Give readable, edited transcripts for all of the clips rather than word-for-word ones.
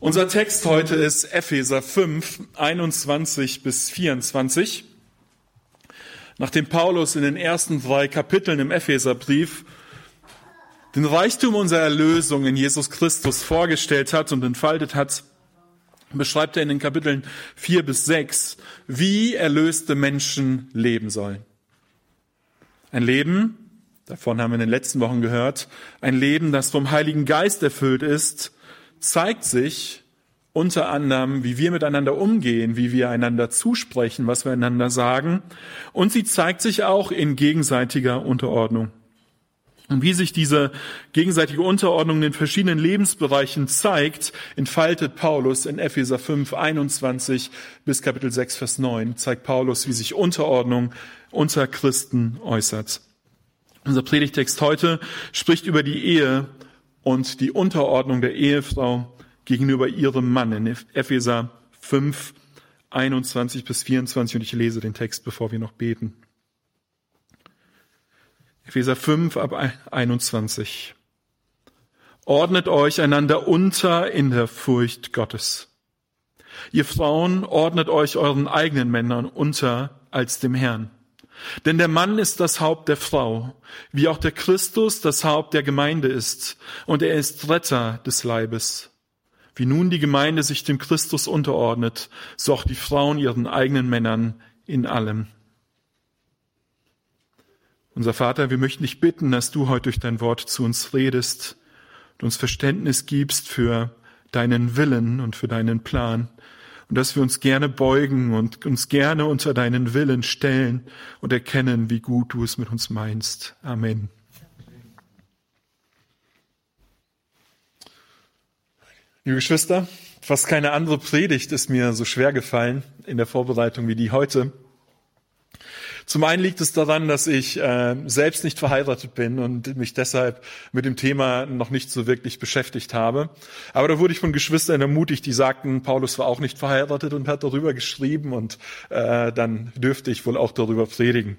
Unser Text heute ist Epheser 5, 21 bis 24. Nachdem Paulus in den ersten 3 Kapiteln im Epheserbrief den Reichtum unserer Erlösung in Jesus Christus vorgestellt hat und entfaltet hat, beschreibt er in den Kapiteln 4 bis 6, wie erlöste Menschen leben sollen. Ein Leben, davon haben wir in den letzten Wochen gehört, ein Leben, das vom Heiligen Geist erfüllt ist, zeigt sich unter anderem, wie wir miteinander umgehen, wie wir einander zusprechen, was wir einander sagen. Und sie zeigt sich auch in gegenseitiger Unterordnung. Und wie sich diese gegenseitige Unterordnung in den verschiedenen Lebensbereichen zeigt, entfaltet Paulus in Epheser 5, 21 bis Kapitel 6, Vers 9, zeigt Paulus, wie sich Unterordnung unter Christen äußert. Unser Predigtext heute spricht über die Ehe und die Unterordnung der Ehefrau gegenüber ihrem Mann in Epheser 5, 21 bis 24. Und ich lese den Text, bevor wir noch beten. Epheser 5 ab 21. Ordnet euch einander unter in der Furcht Gottes. Ihr Frauen, ordnet euch euren eigenen Männern unter als dem Herrn. Denn der Mann ist das Haupt der Frau, wie auch der Christus das Haupt der Gemeinde ist, und er ist Retter des Leibes. Wie nun die Gemeinde sich dem Christus unterordnet, so auch die Frauen ihren eigenen Männern in allem. Unser Vater, wir möchten dich bitten, dass du heute durch dein Wort zu uns redest und uns Verständnis gibst für deinen Willen und für deinen Plan. Und dass wir uns gerne beugen und uns gerne unter deinen Willen stellen und erkennen, wie gut du es mit uns meinst. Amen. Liebe Geschwister, fast keine andere Predigt ist mir so schwer gefallen in der Vorbereitung wie die heute. Zum einen liegt es daran, dass ich selbst nicht verheiratet bin und mich deshalb mit dem Thema noch nicht so wirklich beschäftigt habe. Aber da wurde ich von Geschwistern ermutigt, die sagten, Paulus war auch nicht verheiratet und hat darüber geschrieben und dann dürfte ich wohl auch darüber predigen.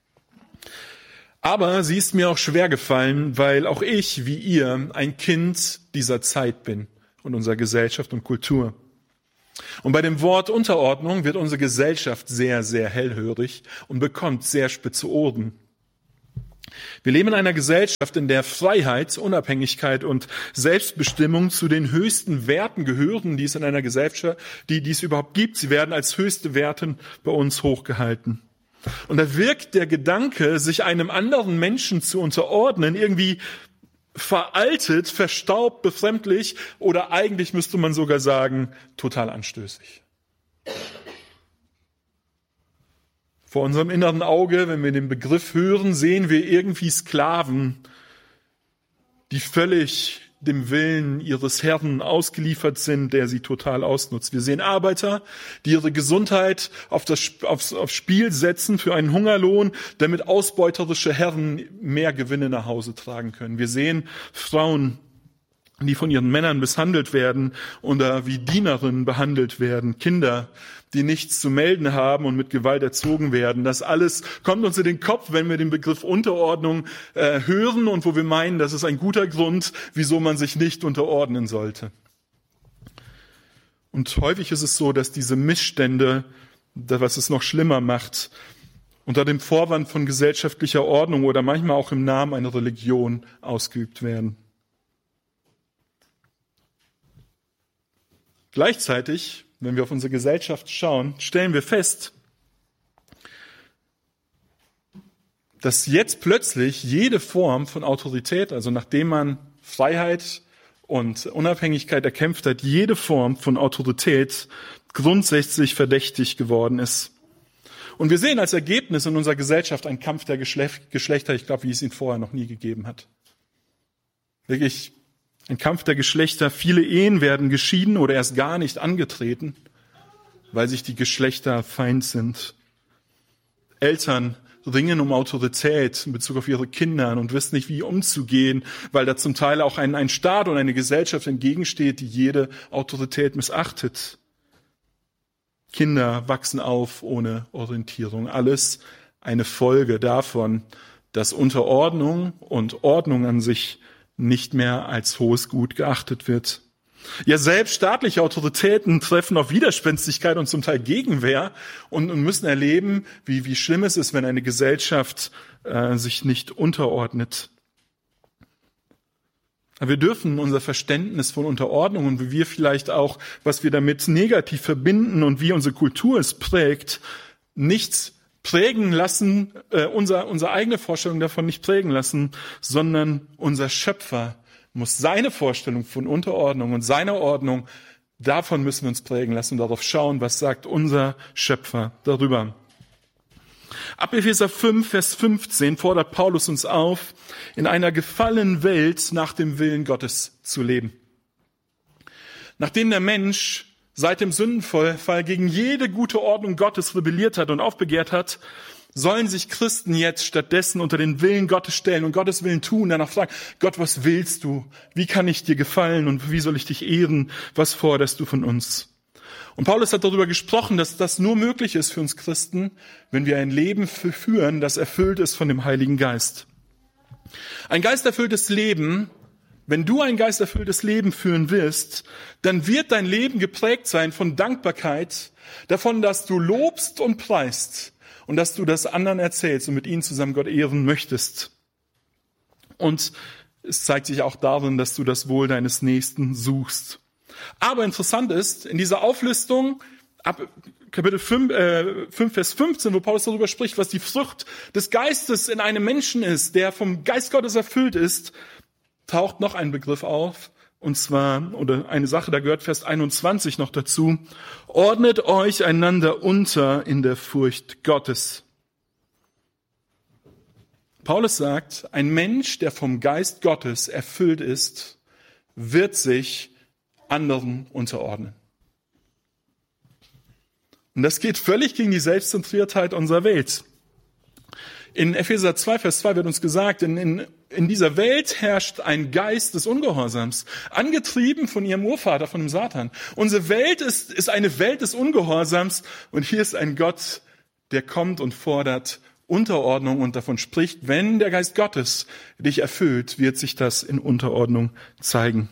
Aber sie ist mir auch schwer gefallen, weil auch ich, wie ihr, ein Kind dieser Zeit bin und unserer Gesellschaft und Kultur. Und bei dem Wort Unterordnung wird unsere Gesellschaft sehr, sehr hellhörig und bekommt sehr spitze Ohren. Wir leben in einer Gesellschaft, in der Freiheit, Unabhängigkeit und Selbstbestimmung zu den höchsten Werten gehören, die es in einer Gesellschaft, die es überhaupt gibt. Sie werden als höchste Werte bei uns hochgehalten. Und da wirkt der Gedanke, sich einem anderen Menschen zu unterordnen, irgendwie veraltet, verstaubt, befremdlich oder eigentlich müsste man sogar sagen, total anstößig. Vor unserem inneren Auge, wenn wir den Begriff hören, sehen wir irgendwie Sklaven, die völlig dem Willen ihres Herrn ausgeliefert sind, der sie total ausnutzt. Wir sehen Arbeiter, die ihre Gesundheit aufs Spiel setzen für einen Hungerlohn, damit ausbeuterische Herren mehr Gewinne nach Hause tragen können. Wir sehen Frauen, die von ihren Männern misshandelt werden oder wie Dienerinnen behandelt werden, Kinder, die nichts zu melden haben und mit Gewalt erzogen werden. Das alles kommt uns in den Kopf, wenn wir den Begriff Unterordnung hören und wo wir meinen, das ist ein guter Grund, wieso man sich nicht unterordnen sollte. Und häufig ist es so, dass diese Missstände, was es noch schlimmer macht, unter dem Vorwand von gesellschaftlicher Ordnung oder manchmal auch im Namen einer Religion ausgeübt werden. Gleichzeitig, wenn wir auf unsere Gesellschaft schauen, stellen wir fest, dass jetzt plötzlich jede Form von Autorität, also nachdem man Freiheit und Unabhängigkeit erkämpft hat, jede Form von Autorität grundsätzlich verdächtig geworden ist. Und wir sehen als Ergebnis in unserer Gesellschaft einen Kampf der Geschlechter, ich glaube, wie es ihn vorher noch nie gegeben hat. Wirklich ein Kampf der Geschlechter. Viele Ehen werden geschieden oder erst gar nicht angetreten, weil sich die Geschlechter feind sind. Eltern ringen um Autorität in Bezug auf ihre Kinder und wissen nicht, wie umzugehen, weil da zum Teil auch ein Staat und eine Gesellschaft entgegensteht, die jede Autorität missachtet. Kinder wachsen auf ohne Orientierung. Alles eine Folge davon, dass Unterordnung und Ordnung an sich nicht mehr als hohes Gut geachtet wird. Ja, selbst staatliche Autoritäten treffen auf Widerspenstigkeit und zum Teil Gegenwehr und müssen erleben, wie schlimm es ist, wenn eine Gesellschaft sich nicht unterordnet. Aber wir dürfen unser Verständnis von Unterordnung und wie wir vielleicht auch, was wir damit negativ verbinden und wie unsere Kultur es prägt, nichts prägen lassen, unsere eigene Vorstellung davon nicht prägen lassen, sondern unser Schöpfer muss seine Vorstellung von Unterordnung und seiner Ordnung, davon müssen wir uns prägen lassen und darauf schauen, was sagt unser Schöpfer darüber. Ab Epheser 5, Vers 15 fordert Paulus uns auf, in einer gefallenen Welt nach dem Willen Gottes zu leben. Nachdem der Mensch seit dem Sündenfall gegen jede gute Ordnung Gottes rebelliert hat und aufbegehrt hat, sollen sich Christen jetzt stattdessen unter den Willen Gottes stellen und Gottes Willen tun, danach fragen, Gott, was willst du? Wie kann ich dir gefallen und wie soll ich dich ehren? Was forderst du von uns? Und Paulus hat darüber gesprochen, dass das nur möglich ist für uns Christen, wenn wir ein Leben führen, das erfüllt ist von dem Heiligen Geist. Ein geisterfülltes Leben, wenn du ein geisterfülltes Leben führen wirst, dann wird dein Leben geprägt sein von Dankbarkeit, davon, dass du lobst und preist und dass du das anderen erzählst und mit ihnen zusammen Gott ehren möchtest. Und es zeigt sich auch darin, dass du das Wohl deines Nächsten suchst. Aber interessant ist, in dieser Auflistung ab Kapitel 5, Vers 15, wo Paulus darüber spricht, was die Frucht des Geistes in einem Menschen ist, der vom Geist Gottes erfüllt ist, taucht noch ein Begriff auf, und zwar, oder eine Sache, da gehört Vers 21 noch dazu, ordnet euch einander unter in der Furcht Gottes. Paulus sagt, ein Mensch, der vom Geist Gottes erfüllt ist, wird sich anderen unterordnen. Und das geht völlig gegen die Selbstzentriertheit unserer Welt. In Epheser 2, Vers 2 wird uns gesagt, in dieser Welt herrscht ein Geist des Ungehorsams, angetrieben von ihrem Urvater, von dem Satan. Unsere Welt ist eine Welt des Ungehorsams und hier ist ein Gott, der kommt und fordert Unterordnung und davon spricht, wenn der Geist Gottes dich erfüllt, wird sich das in Unterordnung zeigen.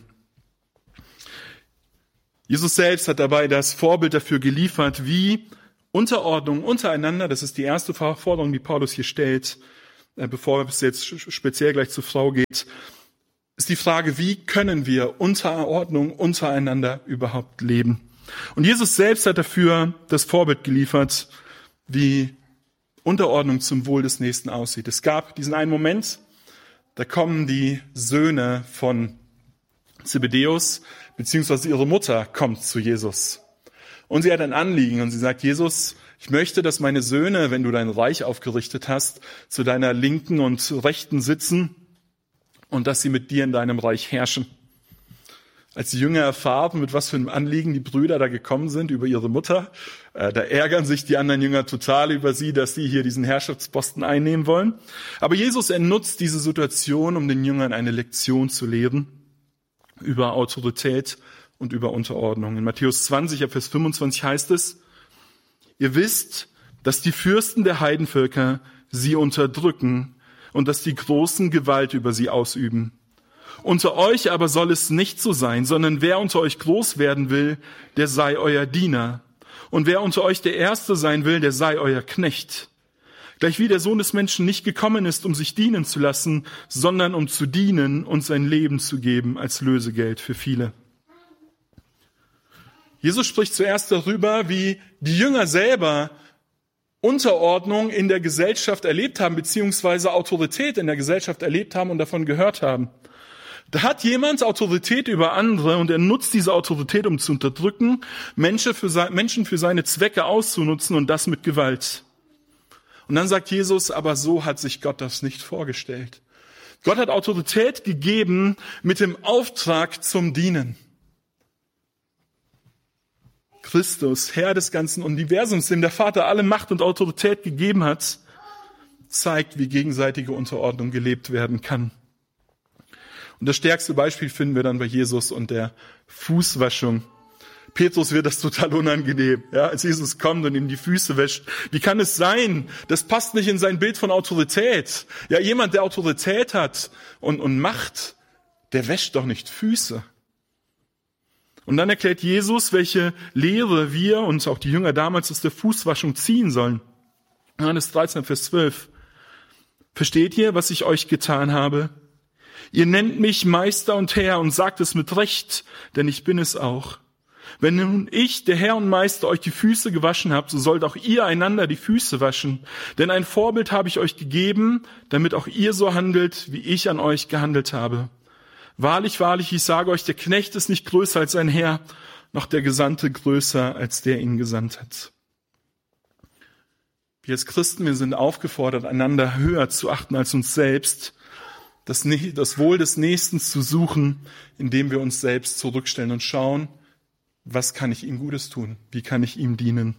Jesus selbst hat dabei das Vorbild dafür geliefert, wie Unterordnung untereinander, das ist die erste Forderung, die Paulus hier stellt, bevor es jetzt speziell gleich zur Frau geht, ist die Frage, wie können wir Unterordnung untereinander überhaupt leben? Und Jesus selbst hat dafür das Vorbild geliefert, wie Unterordnung zum Wohl des Nächsten aussieht. Es gab diesen einen Moment, da kommen die Söhne von Zebedäus, beziehungsweise ihre Mutter kommt zu Jesus. Und sie hat ein Anliegen und sie sagt, Jesus, ich möchte, dass meine Söhne, wenn du dein Reich aufgerichtet hast, zu deiner Linken und Rechten sitzen und dass sie mit dir in deinem Reich herrschen. Als die Jünger erfahren, mit was für einem Anliegen die Brüder da gekommen sind über ihre Mutter, da ärgern sich die anderen Jünger total über sie, dass sie hier diesen Herrschaftsposten einnehmen wollen. Aber Jesus, er nutzt diese Situation, um den Jüngern eine Lektion zu lehren über Autorität und über Unterordnung. In Matthäus 20, Vers 25 heißt es, ihr wisst, dass die Fürsten der Heidenvölker sie unterdrücken und dass die Großen Gewalt über sie ausüben. Unter euch aber soll es nicht so sein, sondern wer unter euch groß werden will, der sei euer Diener. Und wer unter euch der Erste sein will, der sei euer Knecht. Gleichwie der Sohn des Menschen nicht gekommen ist, um sich dienen zu lassen, sondern um zu dienen und sein Leben zu geben als Lösegeld für viele. Jesus spricht zuerst darüber, wie die Jünger selber Unterordnung in der Gesellschaft erlebt haben, beziehungsweise Autorität in der Gesellschaft erlebt haben und davon gehört haben. Da hat jemand Autorität über andere und er nutzt diese Autorität, um zu unterdrücken, Menschen für seine Zwecke auszunutzen und das mit Gewalt. Und dann sagt Jesus, aber so hat sich Gott das nicht vorgestellt. Gott hat Autorität gegeben mit dem Auftrag zum Dienen. Christus, Herr des ganzen Universums, dem der Vater alle Macht und Autorität gegeben hat, zeigt, wie gegenseitige Unterordnung gelebt werden kann. Und das stärkste Beispiel finden wir dann bei Jesus und der Fußwaschung. Petrus wird das total unangenehm, ja, als Jesus kommt und ihm die Füße wäscht. Wie kann es sein? Das passt nicht in sein Bild von Autorität. Ja, jemand, der Autorität hat und Macht, der wäscht doch nicht Füße. Und dann erklärt Jesus, welche Lehre wir und auch die Jünger damals aus der Fußwaschung ziehen sollen. Johannes 13, Vers 12. Versteht ihr, was ich euch getan habe? Ihr nennt mich Meister und Herr und sagt es mit Recht, denn ich bin es auch. Wenn nun ich, der Herr und Meister, euch die Füße gewaschen habt, so sollt auch ihr einander die Füße waschen. Denn ein Vorbild habe ich euch gegeben, damit auch ihr so handelt, wie ich an euch gehandelt habe. Wahrlich, wahrlich, ich sage euch, der Knecht ist nicht größer als sein Herr, noch der Gesandte größer als der ihn gesandt hat. Wir als Christen, wir sind aufgefordert, einander höher zu achten als uns selbst, das Wohl des Nächsten zu suchen, indem wir uns selbst zurückstellen und schauen, was kann ich ihm Gutes tun? Wie kann ich ihm dienen?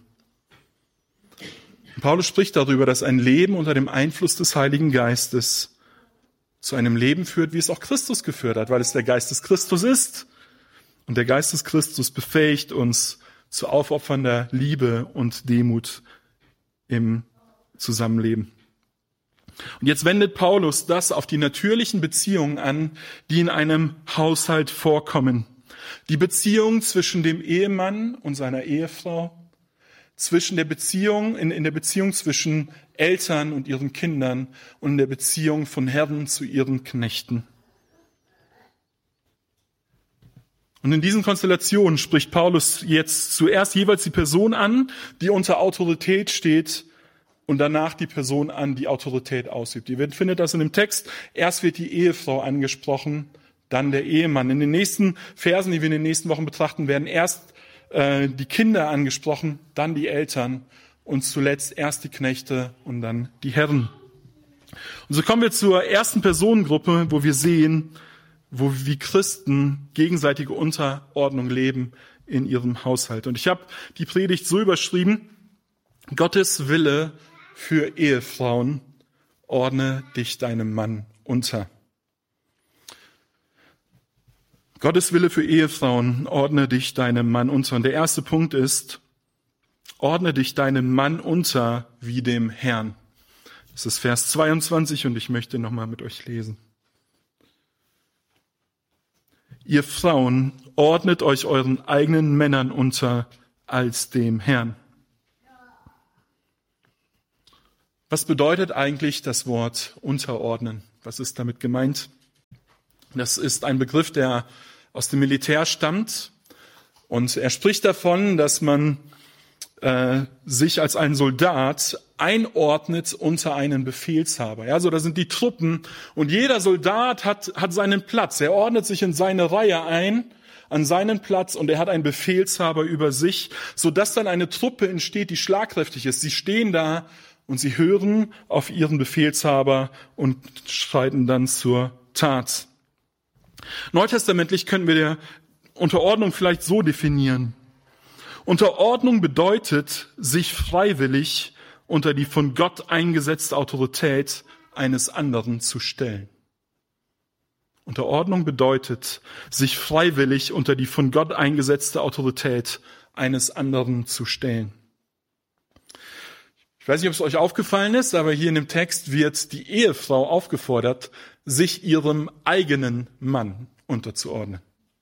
Paulus spricht darüber, dass ein Leben unter dem Einfluss des Heiligen Geistes zu einem Leben führt, wie es auch Christus geführt hat, weil es der Geist des Christus ist. Und der Geist des Christus befähigt uns zu aufopfernder Liebe und Demut im Zusammenleben. Und jetzt wendet Paulus das auf die natürlichen Beziehungen an, die in einem Haushalt vorkommen. Die Beziehung zwischen dem Ehemann und seiner Ehefrau, in der Beziehung zwischen Eltern und ihren Kindern und in der Beziehung von Herren zu ihren Knechten. Und in diesen Konstellationen spricht Paulus jetzt zuerst jeweils die Person an, die unter Autorität steht, und danach die Person an, die Autorität ausübt. Ihr findet das in dem Text. Erst wird die Ehefrau angesprochen, dann der Ehemann. In den nächsten Versen, die wir in den nächsten Wochen betrachten, werden erst die Kinder angesprochen, dann die Eltern und zuletzt erst die Knechte und dann die Herren. Und so kommen wir zur ersten Personengruppe, wo wir sehen, wie Christen gegenseitige Unterordnung leben in ihrem Haushalt. Und ich habe die Predigt so überschrieben: Gottes Wille für Ehefrauen, ordne dich deinem Mann unter. Gottes Wille für Ehefrauen, ordne dich deinem Mann unter. Und der erste Punkt ist, ordne dich deinem Mann unter wie dem Herrn. Das ist Vers 22 und ich möchte nochmal mit euch lesen. Ihr Frauen, ordnet euch euren eigenen Männern unter als dem Herrn. Was bedeutet eigentlich das Wort unterordnen? Was ist damit gemeint? Das ist ein Begriff, der aus dem Militär stammt. Und er spricht davon, dass man sich als ein Soldat einordnet unter einen Befehlshaber. Ja, so da sind die Truppen und jeder Soldat hat seinen Platz. Er ordnet sich in seine Reihe ein, an seinen Platz, und er hat einen Befehlshaber über sich, sodass dann eine Truppe entsteht, die schlagkräftig ist. Sie stehen da und sie hören auf ihren Befehlshaber und schreiten dann zur Tat. Neutestamentlich können wir die Unterordnung vielleicht so definieren. Unterordnung bedeutet, sich freiwillig unter die von Gott eingesetzte Autorität eines anderen zu stellen. Unterordnung bedeutet, sich freiwillig unter die von Gott eingesetzte Autorität eines anderen zu stellen. Ich weiß nicht, ob es euch aufgefallen ist, aber hier in dem Text wird die Ehefrau aufgefordert, sich ihrem eigenen Mann unterzuordnen.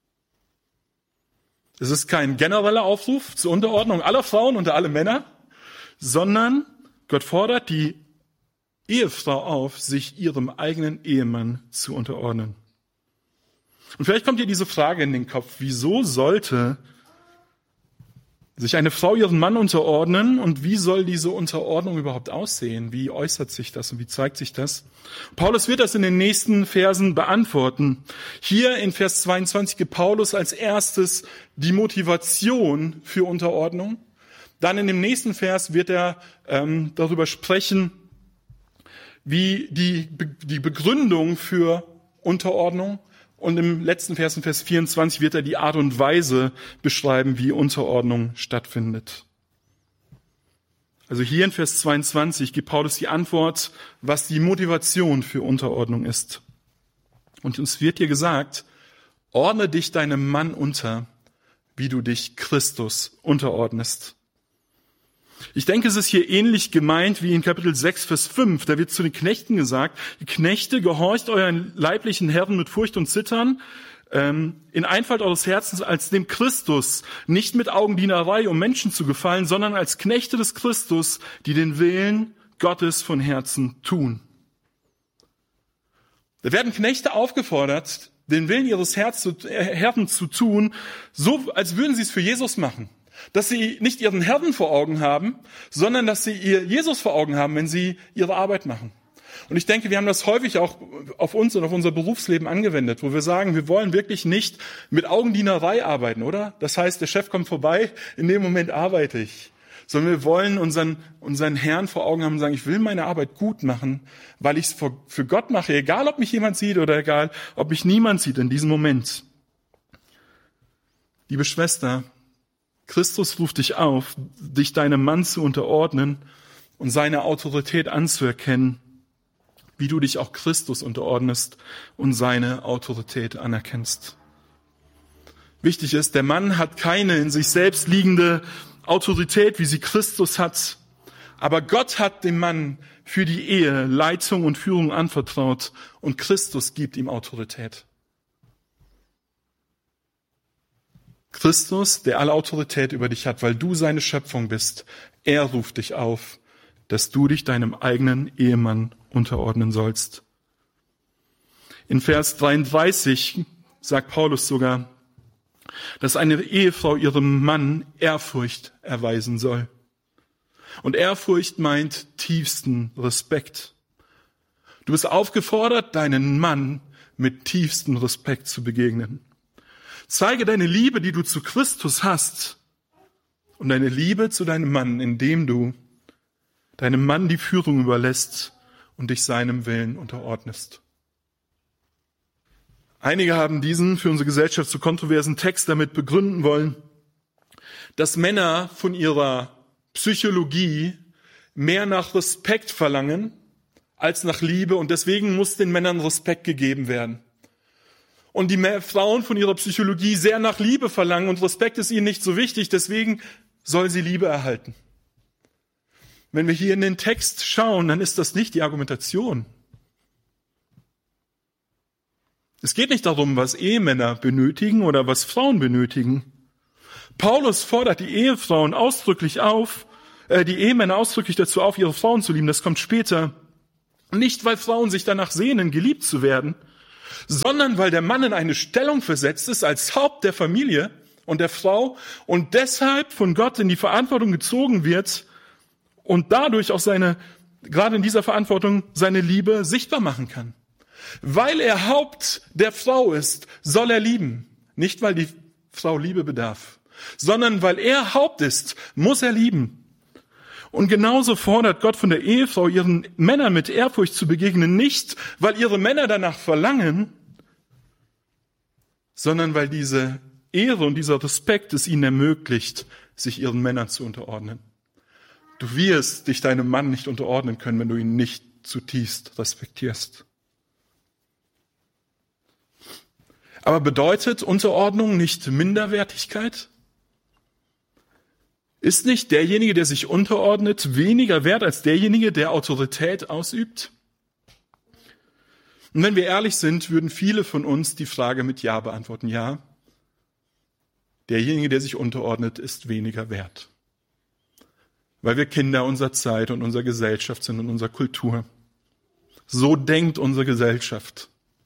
Es ist kein genereller Aufruf zur Unterordnung aller Frauen unter alle Männer, sondern Gott fordert die Ehefrau auf, sich ihrem eigenen Ehemann zu unterordnen. Und vielleicht kommt dir diese Frage in den Kopf: Wieso sollte sich eine Frau ihren Mann unterordnen und wie soll diese Unterordnung überhaupt aussehen? Wie äußert sich das und wie zeigt sich das? Paulus wird das in den nächsten Versen beantworten. Hier in Vers 22 gibt Paulus als erstes die Motivation für Unterordnung. Dann in dem nächsten Vers wird er darüber sprechen, wie die Begründung für Unterordnung. Und im letzten Vers, in Vers 24, wird er die Art und Weise beschreiben, wie Unterordnung stattfindet. Also hier in Vers 22 gibt Paulus die Antwort, was die Motivation für Unterordnung ist. Und uns wird hier gesagt, ordne dich deinem Mann unter, wie du dich Christus unterordnest. Ich denke, es ist hier ähnlich gemeint wie in Kapitel 6, Vers 5. Da wird zu den Knechten gesagt, die Knechte, gehorcht euren leiblichen Herren mit Furcht und Zittern, in Einfalt eures Herzens als dem Christus, nicht mit Augendienerei, um Menschen zu gefallen, sondern als Knechte des Christus, die den Willen Gottes von Herzen tun. Da werden Knechte aufgefordert, den Willen ihres Herrn zu tun, so als würden sie es für Jesus machen. Dass sie nicht ihren Herrn vor Augen haben, sondern dass sie ihr Jesus vor Augen haben, wenn sie ihre Arbeit machen. Und ich denke, wir haben das häufig auch auf uns und auf unser Berufsleben angewendet, wo wir sagen, wir wollen wirklich nicht mit Augendienerei arbeiten, oder? Das heißt, der Chef kommt vorbei, in dem Moment arbeite ich. Sondern wir wollen unseren Herrn vor Augen haben und sagen, ich will meine Arbeit gut machen, weil ich es für Gott mache, egal ob mich jemand sieht oder egal, ob mich niemand sieht in diesem Moment. Liebe Schwester, Christus ruft dich auf, dich deinem Mann zu unterordnen und seine Autorität anzuerkennen, wie du dich auch Christus unterordnest und seine Autorität anerkennst. Wichtig ist, der Mann hat keine in sich selbst liegende Autorität, wie sie Christus hat. Aber Gott hat dem Mann für die Ehe Leitung und Führung anvertraut und Christus gibt ihm Autorität. Christus, der alle Autorität über dich hat, weil du seine Schöpfung bist, er ruft dich auf, dass du dich deinem eigenen Ehemann unterordnen sollst. In Vers 33 sagt Paulus sogar, dass eine Ehefrau ihrem Mann Ehrfurcht erweisen soll. Und Ehrfurcht meint tiefsten Respekt. Du bist aufgefordert, deinen Mann mit tiefstem Respekt zu begegnen. Zeige deine Liebe, die du zu Christus hast, und deine Liebe zu deinem Mann, indem du deinem Mann die Führung überlässt und dich seinem Willen unterordnest. Einige haben diesen für unsere Gesellschaft so kontroversen Text damit begründen wollen, dass Männer von ihrer Psychologie mehr nach Respekt verlangen als nach Liebe und deswegen muss den Männern Respekt gegeben werden. Und die Frauen von ihrer Psychologie sehr nach Liebe verlangen und Respekt ist ihnen nicht so wichtig, deswegen soll sie Liebe erhalten. Wenn wir hier in den Text schauen, dann ist das nicht die Argumentation. Es geht nicht darum, was Ehemänner benötigen oder was Frauen benötigen. Paulus fordert die Ehefrauen ausdrücklich auf, die Ehemänner ausdrücklich dazu auf, ihre Frauen zu lieben. Das kommt später. Nicht, weil Frauen sich danach sehnen, geliebt zu werden, sondern weil der Mann in eine Stellung versetzt ist als Haupt der Familie und der Frau und deshalb von Gott in die Verantwortung gezogen wird und dadurch auch gerade in dieser Verantwortung seine Liebe sichtbar machen kann. Weil er Haupt der Frau ist, soll er lieben. Nicht, weil die Frau Liebe bedarf, sondern weil er Haupt ist, muss er lieben. Und genauso fordert Gott von der Ehefrau, ihren Männern mit Ehrfurcht zu begegnen, nicht, weil ihre Männer danach verlangen, sondern weil diese Ehre und dieser Respekt es ihnen ermöglicht, sich ihren Männern zu unterordnen. Du wirst dich deinem Mann nicht unterordnen können, wenn du ihn nicht zutiefst respektierst. Aber bedeutet Unterordnung nicht Minderwertigkeit? Ist nicht derjenige, der sich unterordnet, weniger wert als derjenige, der Autorität ausübt? Und wenn wir ehrlich sind, würden viele von uns die Frage mit Ja beantworten. Ja, derjenige, der sich unterordnet, ist weniger wert. Weil wir Kinder unserer Zeit und unserer Gesellschaft sind und unserer Kultur. So denkt unsere Gesellschaft.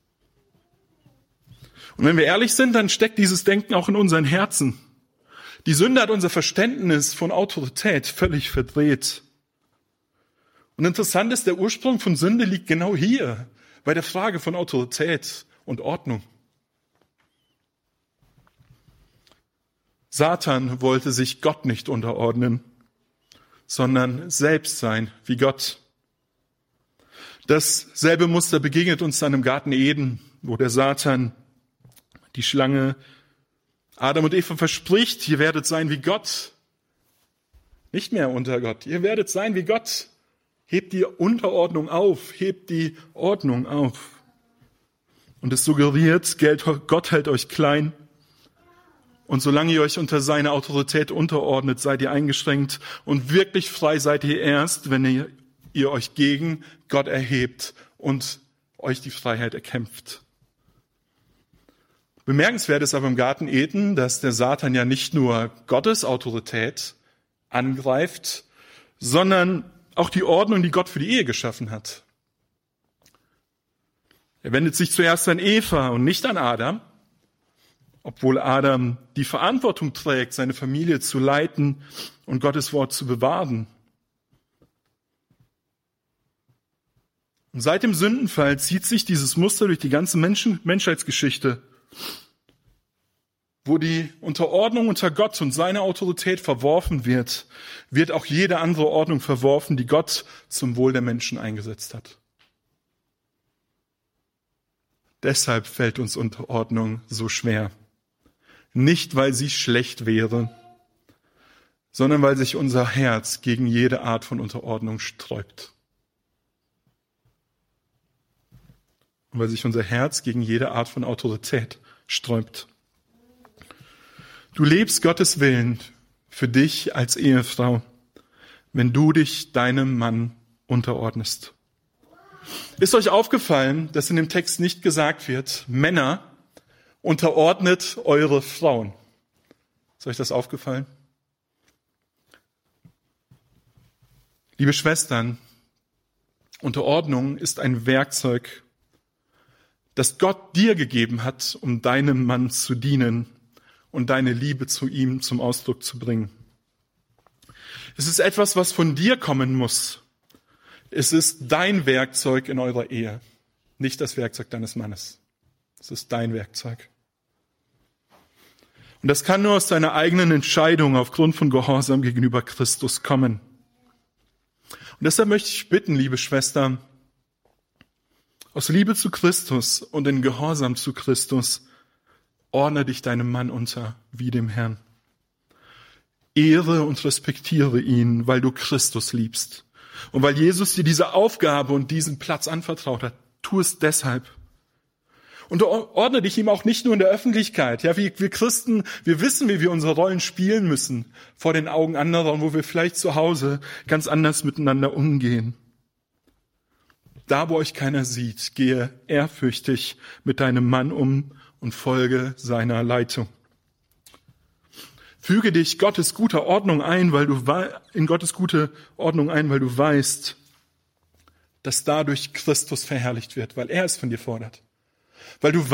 Und wenn wir ehrlich sind, dann steckt dieses Denken auch in unseren Herzen. Die Sünde hat unser Verständnis von Autorität völlig verdreht. Und interessant ist, der Ursprung von Sünde liegt genau hier, bei der Frage von Autorität und Ordnung. Satan wollte sich Gott nicht unterordnen, sondern selbst sein wie Gott. Dasselbe Muster begegnet uns dann im Garten Eden, wo der Satan, die Schlange, Adam und Eva verspricht, ihr werdet sein wie Gott. Nicht mehr unter Gott, ihr werdet sein wie Gott. Hebt die Unterordnung auf, hebt die Ordnung auf. Und es suggeriert, Gott hält euch klein. Und solange ihr euch unter seine Autorität unterordnet, seid ihr eingeschränkt. Und wirklich frei seid ihr erst, wenn ihr euch gegen Gott erhebt und euch die Freiheit erkämpft. Bemerkenswert ist aber im Garten Eden, dass der Satan ja nicht nur Gottes Autorität angreift, sondern auch die Ordnung, die Gott für die Ehe geschaffen hat. Er wendet sich zuerst an Eva und nicht an Adam, obwohl Adam die Verantwortung trägt, seine Familie zu leiten und Gottes Wort zu bewahren. Und seit dem Sündenfall zieht sich dieses Muster durch die ganze Menschheitsgeschichte, wo die Unterordnung unter Gott und seine Autorität verworfen wird, wird auch jede andere Ordnung verworfen, die Gott zum Wohl der Menschen eingesetzt hat. Deshalb fällt uns Unterordnung so schwer. Nicht, weil sie schlecht wäre, sondern weil sich unser Herz gegen jede Art von Unterordnung sträubt. Und weil sich unser Herz gegen jede Art von Autorität sträubt. Du lebst Gottes Willen für dich als Ehefrau, wenn du dich deinem Mann unterordnest. Ist euch aufgefallen, dass in dem Text nicht gesagt wird, Männer, unterordnet eure Frauen? Ist euch das aufgefallen? Liebe Schwestern, Unterordnung ist ein Werkzeug, das Gott dir gegeben hat, um deinem Mann zu dienen und deine Liebe zu ihm zum Ausdruck zu bringen. Es ist etwas, was von dir kommen muss. Es ist dein Werkzeug in eurer Ehe, nicht das Werkzeug deines Mannes. Es ist dein Werkzeug. Und das kann nur aus deiner eigenen Entscheidung aufgrund von Gehorsam gegenüber Christus kommen. Und deshalb möchte ich bitten, liebe Schwester, aus Liebe zu Christus und in Gehorsam zu Christus, ordne dich deinem Mann unter wie dem Herrn. Ehre und respektiere ihn, weil du Christus liebst. Und weil Jesus dir diese Aufgabe und diesen Platz anvertraut hat, tu es deshalb. Und ordne dich ihm auch nicht nur in der Öffentlichkeit. Ja, wir Christen, wir wissen, wie wir unsere Rollen spielen müssen vor den Augen anderer und wo wir vielleicht zu Hause ganz anders miteinander umgehen. Da, wo euch keiner sieht, gehe ehrfürchtig mit deinem Mann um und folge seiner Leitung. Füge dich Gottes guter Ordnung ein, weil du weißt, dass dadurch Christus verherrlicht wird, weil er es von dir fordert. Weil du